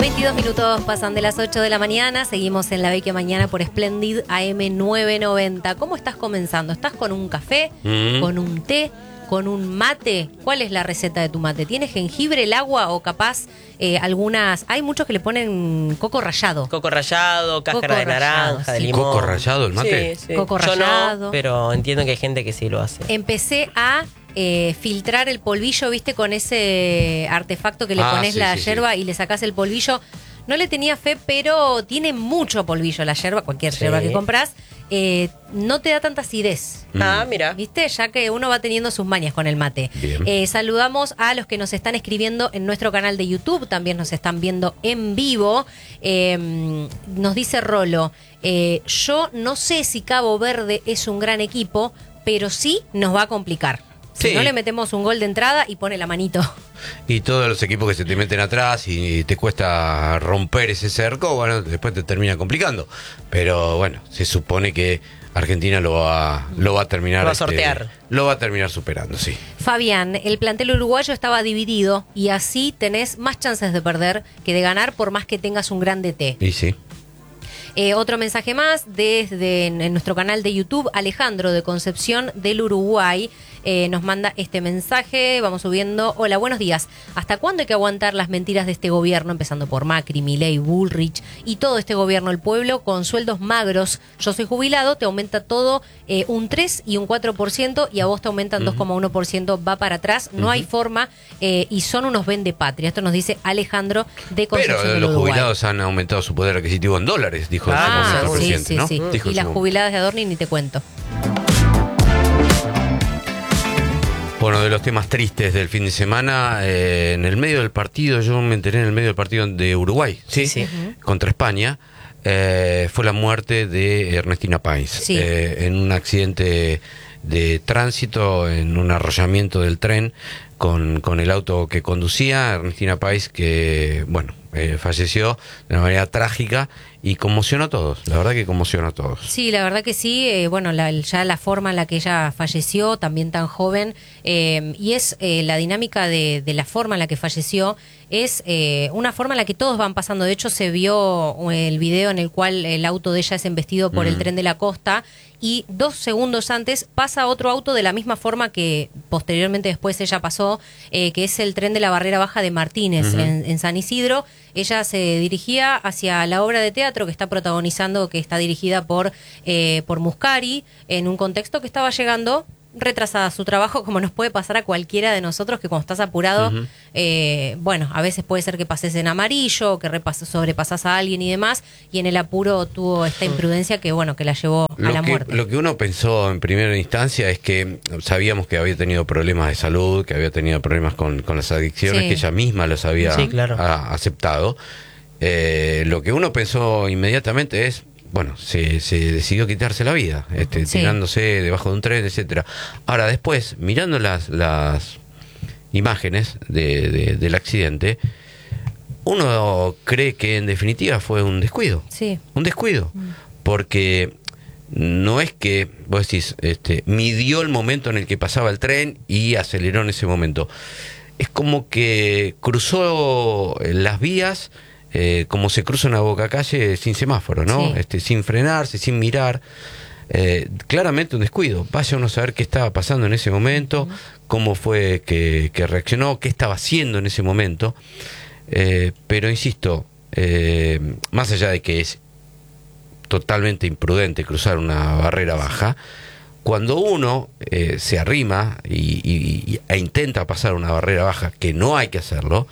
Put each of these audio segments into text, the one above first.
22 minutos pasan de las 8 de la mañana, seguimos en La Vecchia Mañana por Splendid AM 990. ¿Cómo estás comenzando? ¿Estás con un café, con un té, con un mate? ¿Cuál es la receta de tu mate? ¿Tienes jengibre, el agua o capaz algunas? Hay muchos que le ponen coco rallado. Coco rallado, cáscara de naranja, de sí. limón. ¿Coco rallado el mate? Sí, sí. Coco Yo rallado. no, pero entiendo que hay gente que sí lo hace. Empecé a filtrar el polvillo, ¿viste? Con ese artefacto que le pones sí, la sí, yerba y le sacás el polvillo. No le tenía fe, pero tiene mucho polvillo la yerba, cualquier yerba que compras. No te da tanta acidez. Ah, mira. ¿Viste? Ya que uno va teniendo sus mañas con el mate. Saludamos a los que nos están escribiendo en nuestro canal de YouTube. También nos están viendo en vivo. Nos dice Rolo, yo no sé si Cabo Verde es un gran equipo, pero sí nos va a complicar. Si Sí. no le metemos un gol de entrada y pone la manito. Y todos los equipos que se te meten atrás y te cuesta romper ese cerco, bueno, después te termina complicando. Pero bueno, se supone que Argentina lo va a terminar. Lo va a sortear. Lo va a terminar superando, sí. Fabián, el plantel uruguayo estaba dividido y así tenés más chances de perder que de ganar por más que tengas un gran DT. Y sí. Otro mensaje más desde en nuestro canal de YouTube, Alejandro de Concepción del Uruguay nos manda este mensaje, vamos subiendo. Hola, buenos días. ¿Hasta cuándo hay que aguantar las mentiras de este gobierno, empezando por Macri, Milei, Bullrich y todo este gobierno? El pueblo con sueldos magros. Yo soy jubilado, te aumenta todo un 3 y un 4% y a vos te aumentan 2,1%, va para atrás. No hay forma y son unos vendepatria. Esto nos dice Alejandro de Concepción Pero del los Uruguay. jubilados han aumentado su poder adquisitivo en dólares, dijo Ah, el sí, presidente, sí, ¿no? sí. Dijo Y en las su- jubiladas de Adorni ni te cuento. Bueno, de los temas tristes del fin de semana, en el medio del partido, yo me enteré en el medio del partido de Uruguay, ¿sí? Sí. Contra España, fue la muerte de Ernestina Páez, Sí. en un accidente de tránsito, en un arrollamiento del tren con el auto que conducía. Ernestina Páez, que, bueno, falleció de una manera trágica y conmocionó a todos, la verdad que conmocionó a todos. Sí, la verdad que sí. Bueno, ya la forma en la que ella falleció, también tan joven, y es la dinámica de la forma en la que falleció, es una forma en la que todos van pasando. De hecho, se vio el video en el cual el auto de ella es embestido por el tren de la costa y 2 segundos antes pasa otro auto de la misma forma que posteriormente después ella pasó, que es el tren de la Barrera Baja de Martínez en San Isidro. Ella se dirigía hacia la obra de teatro que está protagonizando, que está dirigida por Muscari, en un contexto que estaba llegando retrasada a su trabajo, como nos puede pasar a cualquiera de nosotros, que cuando estás apurado, bueno, a veces puede ser que pases en amarillo, que sobrepasas a alguien y demás, y en el apuro tuvo esta imprudencia que, bueno, que la llevó a la muerte. Lo que uno pensó en primera instancia es que sabíamos que había tenido problemas de salud, que había tenido problemas con las adicciones, Sí. que ella misma los había Sí, claro. aceptado. Lo que uno pensó inmediatamente es, bueno, se decidió quitarse la vida, Sí. tirándose debajo de un tren, etcétera. Ahora, después, mirando las imágenes del accidente, uno cree que en definitiva fue un descuido. Sí. Un descuido. Porque no es que, vos decís, midió el momento en el que pasaba el tren y aceleró en ese momento. Es como que cruzó las vías como se cruza una bocacalle sin semáforo, ¿no? Sí. Sin frenarse, sin mirar. Claramente un descuido. Vaya uno a saber qué estaba pasando en ese momento, cómo fue que reaccionó, qué estaba haciendo en ese momento. Pero insisto, más allá de que es totalmente imprudente cruzar una barrera baja, cuando uno se arrima e intenta pasar una barrera baja, que no hay que hacerlo,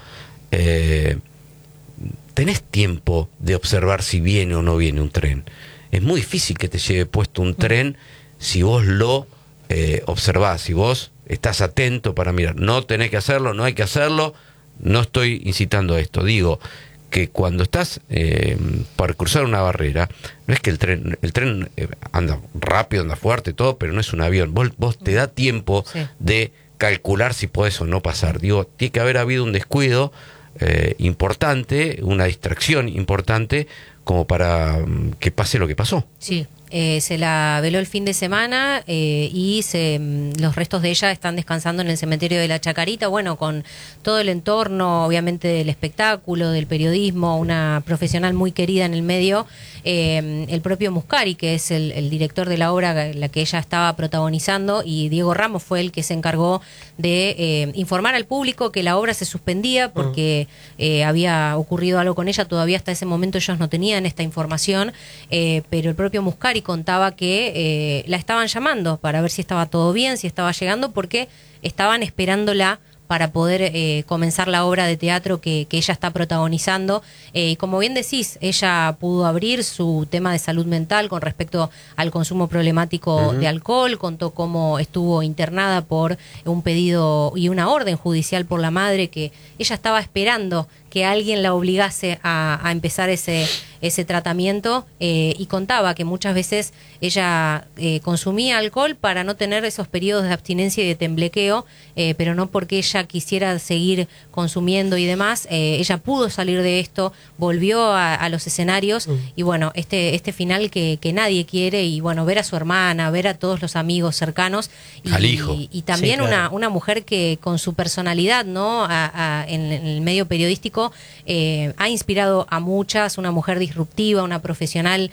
tenés tiempo de observar si viene o no viene un tren. Es muy difícil que te lleve puesto un tren si vos lo observás, si vos estás atento para mirar. No tenés que hacerlo, no hay que hacerlo. No estoy incitando a esto. Digo que cuando estás para cruzar una barrera, no es que el tren anda rápido, anda fuerte, todo, pero no es un avión. Vos te da tiempo de calcular si podés o no pasar. Digo, tiene que haber habido un descuido importante, una distracción importante, como para que pase lo que pasó. Sí, se la veló el fin de semana y los restos de ella están descansando en el cementerio de la Chacarita, bueno, con todo el entorno, obviamente, del espectáculo, del periodismo, una profesional muy querida en el medio, el propio Muscari, que es el director de la obra, la que ella estaba protagonizando, y Diego Ramos fue el que se encargó de informar al público que la obra se suspendía porque había ocurrido algo con ella. Todavía hasta ese momento ellos no tenían esta información, pero el propio Muscari contaba que la estaban llamando para ver si estaba todo bien, si estaba llegando, porque estaban esperándola para poder comenzar la obra de teatro que ella está protagonizando. Y como bien decís, ella pudo abrir su tema de salud mental con respecto al consumo problemático de alcohol, contó cómo estuvo internada por un pedido y una orden judicial por la madre, que ella estaba esperando que alguien la obligase a empezar ese tratamiento, y contaba que muchas veces ella consumía alcohol para no tener esos periodos de abstinencia y de temblequeo, pero no porque ella quisiera seguir consumiendo y demás. Ella pudo salir de esto, volvió a los escenarios, y bueno, este final que nadie quiere, y bueno, ver a su hermana, ver a todos los amigos cercanos, al hijo. Y también Sí, claro. una mujer que con su personalidad, ¿no? En el medio periodístico, ha inspirado a muchas, una mujer disruptiva, una profesional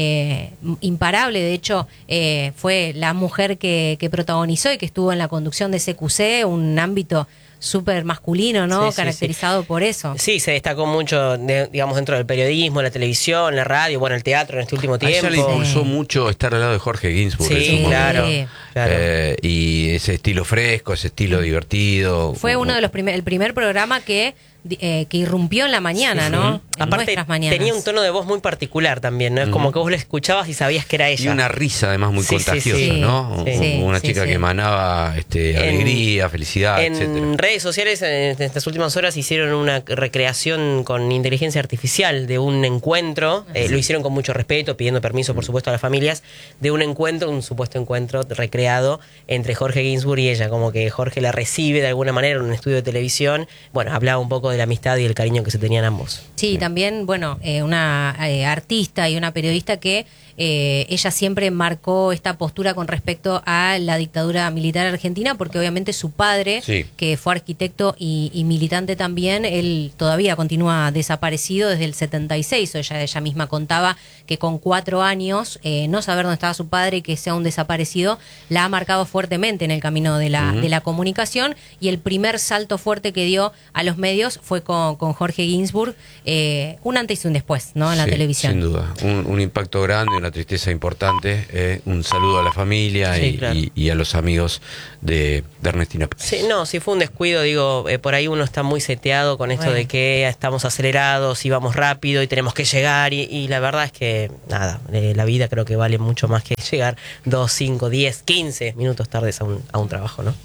imparable. De hecho, fue la mujer que protagonizó y que estuvo en la conducción de CQC, un ámbito súper masculino, ¿no? Sí, sí, caracterizado por eso. Sí, se destacó mucho, digamos, dentro del periodismo, la televisión, la radio, bueno, el teatro en este último A tiempo. ella le impulsó mucho estar al lado de Jorge Ginsburg. en su Sí, momento. claro. Claro. Y ese estilo fresco, ese estilo divertido. Fue uno de los el primer programa que irrumpió en la mañana, ¿no? En Aparte, nuestras mañanas. tenía un tono de voz muy particular también, ¿no? Es como que vos lo escuchabas y sabías que era ella. Y una risa además muy Sí, sí, contagiosa, sí. ¿no? Sí, Una sí, chica sí. que emanaba alegría, felicidad, En etcétera. redes sociales, en estas últimas horas, hicieron una recreación con inteligencia artificial de un encuentro. Lo hicieron con mucho respeto, pidiendo permiso, por supuesto, a las familias, de un encuentro, un supuesto encuentro recreado entre Jorge Ginsburg y ella. Como que Jorge la recibe de alguna manera en un estudio de televisión. Bueno, hablaba un poco de la amistad y el cariño que se tenían ambos. Sí, también, bueno, una artista y una periodista que ella siempre marcó esta postura con respecto a la dictadura militar argentina, porque obviamente su padre, Sí. que fue arquitecto y militante también, él todavía continúa desaparecido desde el 76. Ella misma contaba que con 4 años, no saber dónde estaba su padre y que sea un desaparecido, la ha marcado fuertemente en el camino de la comunicación, y el primer salto fuerte que dio a los medios fue con Jorge Ginsburg, un antes y un después, ¿no? En la Sí, televisión. Sin duda. Un impacto grande, una tristeza importante. Un saludo a la familia Sí, claro. y a los amigos de Ernestina Pérez. Sí, no, si fue un descuido, digo, por ahí uno está muy seteado con esto Bueno. de que estamos acelerados y vamos rápido y tenemos que llegar, y la verdad es que, nada, la vida creo que vale mucho más que llegar 2, 5, 10, 15 minutos tardes a un trabajo, ¿no?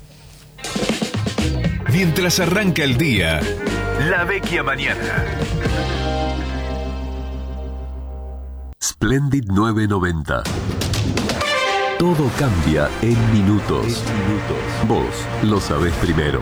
Mientras arranca el día, La Vecchia Mañana. Splendid 990. Todo cambia en minutos. Vos lo sabés primero.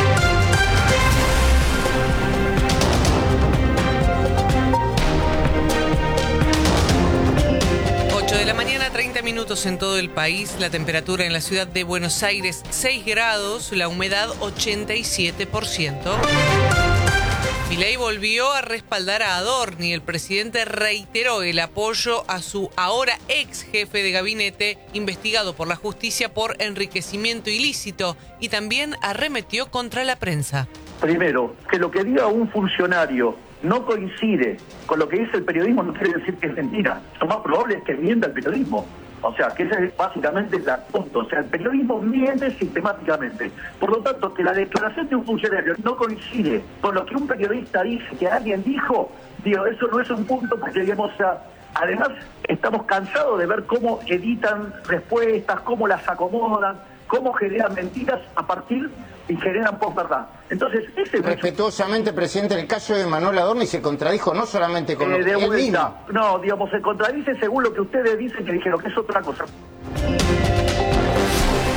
De la mañana, 30 minutos en todo el país. La temperatura en la ciudad de Buenos Aires, 6 grados. La humedad, 87%. Milei volvió a respaldar a Adorni. El presidente reiteró el apoyo a su ahora ex jefe de gabinete, investigado por la justicia por enriquecimiento ilícito, y también arremetió contra la prensa. Primero, que lo que diga un funcionario no coincide con lo que dice el periodismo no quiere decir que es mentira. Lo más probable es que mienta el periodismo. O sea, que ese es básicamente el punto. O sea, el periodismo miente sistemáticamente. Por lo tanto, que la declaración de un funcionario no coincide con lo que un periodista dice que alguien dijo, digo, eso no es un punto, porque digamos, o sea, además estamos cansados de ver cómo editan respuestas, cómo las acomodan, cómo generan mentiras a partir y generan posverdad. Entonces, ese es respetuosamente, presidente, el caso de Manuel Adorni se contradijo no solamente con lo que de él mismo. vuelta. No, digamos, se contradice según lo que ustedes dicen que dijeron, que es otra cosa.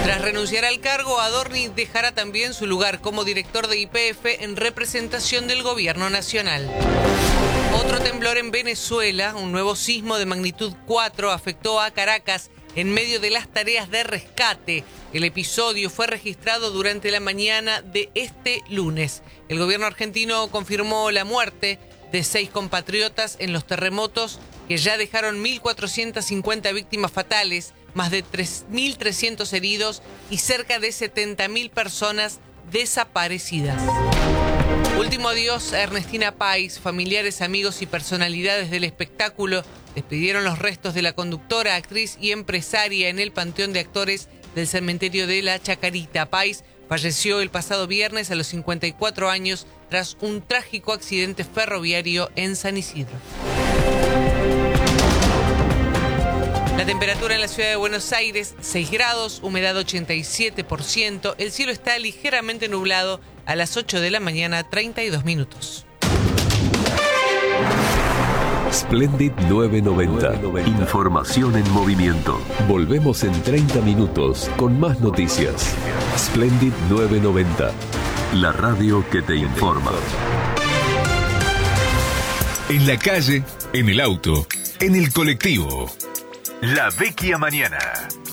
Tras renunciar al cargo, Adorni dejará también su lugar como director de YPF en representación del gobierno nacional. Otro temblor en Venezuela, un nuevo sismo de magnitud 4 afectó a Caracas en medio de las tareas de rescate. El episodio fue registrado durante la mañana de este lunes. El gobierno argentino confirmó la muerte de 6 compatriotas en los terremotos que ya dejaron 1.450 víctimas fatales, más de 3.300 heridos y cerca de 70.000 personas desaparecidas. Último adiós a Ernestina Pais. Familiares, amigos y personalidades del espectáculo despidieron los restos de la conductora, actriz y empresaria en el Panteón de Actores del cementerio de La Chacarita. Pais falleció el pasado viernes a los 54 años tras un trágico accidente ferroviario en San Isidro. La temperatura en la ciudad de Buenos Aires, 6 grados, humedad 87%. El cielo está ligeramente nublado a las 8 de la mañana, 32 minutos. Splendid 990. Información en movimiento. Volvemos en 30 minutos con más noticias. Splendid 990. La radio que te informa. En la calle, en el auto, en el colectivo. La Vecchia Mañana.